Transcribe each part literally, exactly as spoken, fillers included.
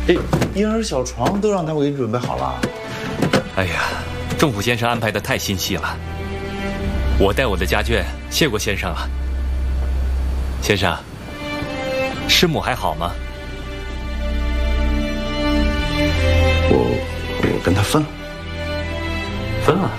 这婴儿小床都让他们给你准备好了。 哎呀，仲甫先生安排的太心细了。我带我的家眷谢过先生了。先生，师母还好吗？ 我我跟他分了。 分了？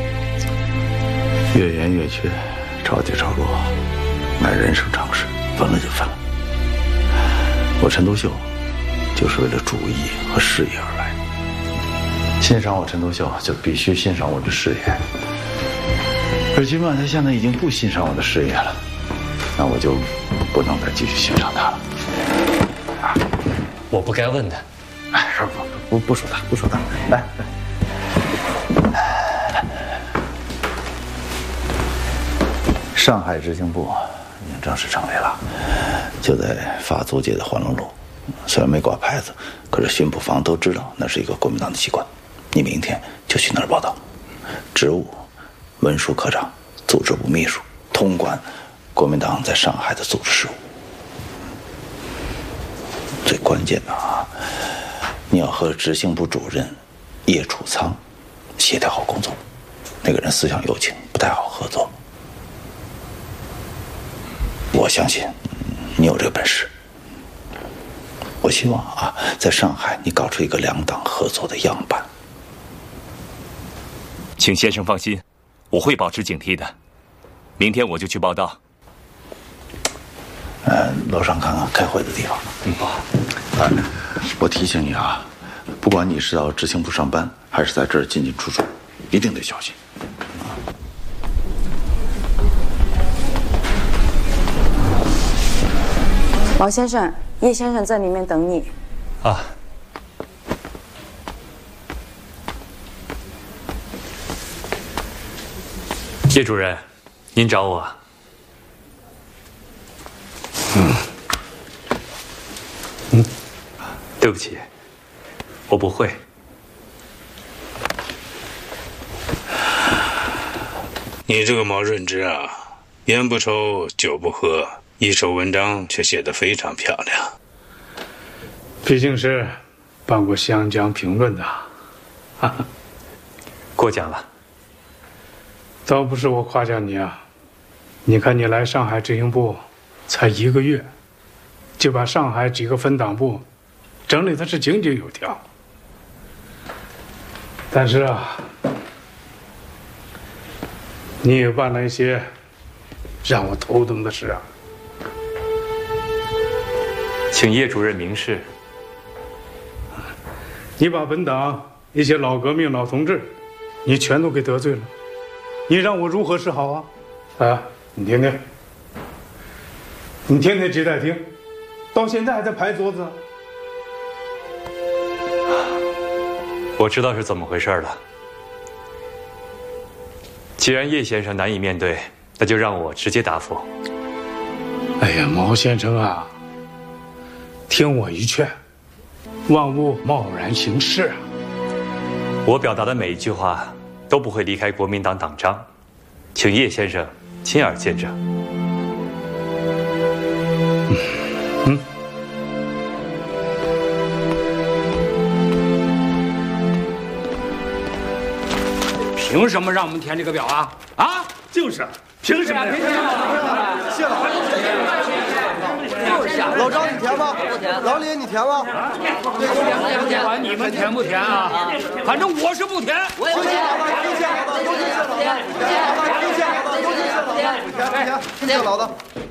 越演越缺，朝起朝落，乃人生常事，分了就分了。我陈独秀就是为了主义和事业而来。欣赏我陈独秀，就必须欣赏我的事业。而尽管他现在已经不欣赏我的事业了，那我就不能再继续欣赏他了。 我不该问的。 哎，不不不说他，不说他，来来。上海执行部已经正式成立了，就在法租界的环龙路。虽然没挂牌子，可是巡捕房都知道那是一个国民党的机关。你明天就去那儿报道，职务文书科长、组织部秘书，统管国民党在上海的组织事务。最关键的啊，你要和执行部主任叶楚仓协调好工作。那个人思想右倾，不太好合作。我相信你有这个本事。我希望啊，在上海你搞出一个两党合作的样板。 请先生放心，我会保持警惕的。明天我就去报道。 呃，楼上看看开会的地方。嗯，好。哎，我提醒你啊，不管你是到执行部上班，还是在这儿进进出出，一定得小心。 王先生，叶先生在里面等你。 啊。叶主任，您找我？嗯。嗯，对不起，我不会。 你这个毛润之啊，烟不抽，酒不喝。一手文章却写得非常漂亮， 毕竟是办过《湘江评论》的，哈哈， 过奖了。 倒不是我夸奖你啊，你看你来上海执行部才一个月，就把上海几个分党部整理的是井井有条。但是啊，你也办了一些让我头疼的事啊。 请叶主任明示。 你把本党一些老革命、老同志，你全都给得罪了，你让我如何是好啊？啊，你听听，你天天接待厅，到现在还在排桌子。 我知道是怎么回事了。既然叶先生难以面对，那就让我直接答复。 哎呀，毛先生啊，听我一劝，万勿贸然行事啊！ 我表达的每一句话都不会离开国民党党章，请叶先生亲耳见证。 嗯嗯。 凭什么让我们填这个表啊？啊， 就是，凭什么呀？ 谢了。就是啊，老张你填吗？不填。老李你填吗？ 不填，管你们填不填啊？反正我是不填。 我也不填。都谢老的，都谢老的，都谢老的，都谢老的，都谢老的，不填不填，谢老的。